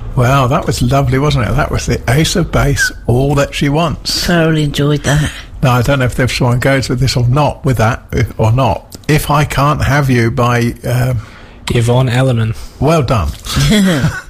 Well, that was lovely, wasn't it? That was the Ace of Base, All That She Wants. Thoroughly enjoyed that. Now, I don't know if this one goes with this or not, or not. If I Can't Have You by... Yvonne Elliman. Well done.